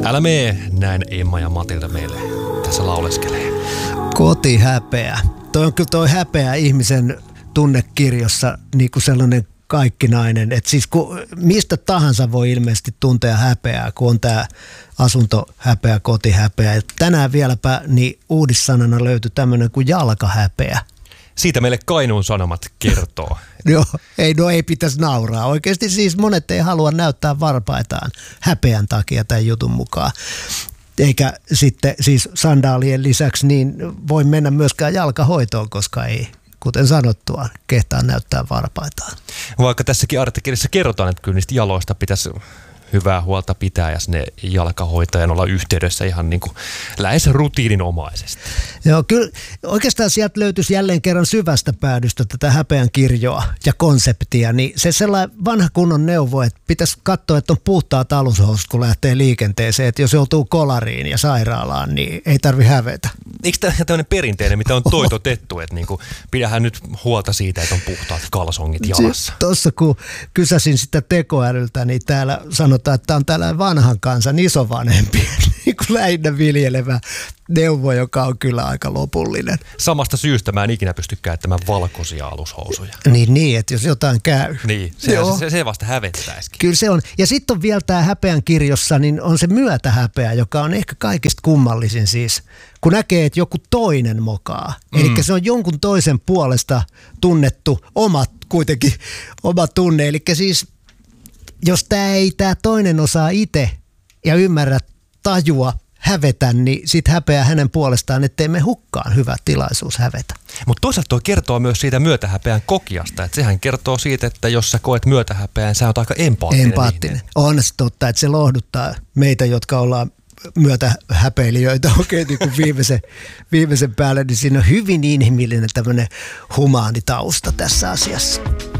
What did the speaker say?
Älä mee, näin Emma ja Matilda meille tässä lauleskelee. Kotihäpeä. Toi häpeä ihmisen tunnekirjossa niin kuin sellainen kaikkinainen. Että siis mistä tahansa voi ilmeisesti tuntea häpeää, kun on tämä asuntohäpeä, kotihäpeä. Et tänään vieläpä niin uudissanana löytyi tämmöinen kuin jalkahäpeä. Siitä meille Kainuun Sanomat kertoo. Joo, ei pitäisi nauraa. Oikeasti siis monet ei halua näyttää varpaitaan häpeän takia tämän jutun mukaan. Eikä sitten siis sandaalien lisäksi niin voi mennä myöskään jalkahoitoon, koska ei, kuten sanottua, kehtaa näyttää varpaitaan. Vaikka tässäkin artikkelissa kerrotaan, että kyllä niistä jaloista pitäisi hyvää huolta pitää ja sinne jalkahoitajan olla yhteydessä ihan niin kuin lähes rutiininomaisesti. Joo, kyllä oikeastaan sieltä löytyisi jälleen kerran syvästä päädystä tätä häpeän kirjoa ja konseptia, niin se sellainen vanha kunnon neuvo, että pitäisi katsoa, että on puhtaat alushousut, kun lähtee liikenteeseen, että jos joutuu kolariin ja sairaalaan, niin ei tarvi hävetä. Eikö tämä tämmöinen perinteinen, mitä on toitotettu, että niin kuin, pidähän nyt huolta siitä, että on puhtaat kalsongit jalassa? Tuossa kun kysäsin sitä tekoälyltä, niin täällä sanotaan, että tämä on tällainen vanhan kansan isovanhempien niin kuin lähinnä viljelevä neuvo, joka on kyllä aika lopullinen. Samasta syystä mä en ikinä pysty käyttämään valkoisia alushousuja. Niin, että jos jotain käy. Niin, se vasta hävettäisikin. Kyllä se on. Ja sitten on vielä tämä häpeän kirjossa, niin on se myötähäpeä, joka on ehkä kaikista kummallisin siis, kun näkee, että joku toinen mokaa. Eli se on jonkun toisen puolesta tunnettu kuitenkin oma tunne. Eli siis jos tämä toinen osaa itse ja ymmärrä tajua hävetä, niin sit häpeää hänen puolestaan, ettei me hukkaan hyvä tilaisuus hävetä. Mutta toisaalta tuo kertoo myös siitä myötähäpeän kokijasta, että sehän kertoo siitä, että jos sä koet myötähäpeän, sä oot aika empaattinen. On se totta, että se lohduttaa meitä, jotka ollaan myötähäpeilijöitä oikein niin kuin viimeisen päälle, niin siinä on hyvin inhimillinen tämmöinen humaani tausta tässä asiassa.